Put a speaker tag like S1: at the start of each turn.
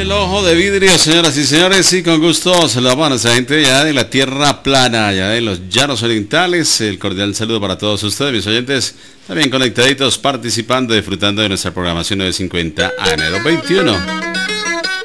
S1: el ojo de vidrio, señoras y señores, y con gusto saludamos a nuestra gente ya de la tierra plana, ya de los llanos orientales. El cordial saludo para todos ustedes, mis oyentes, también conectaditos, participando, disfrutando de nuestra programación 950 AM 221.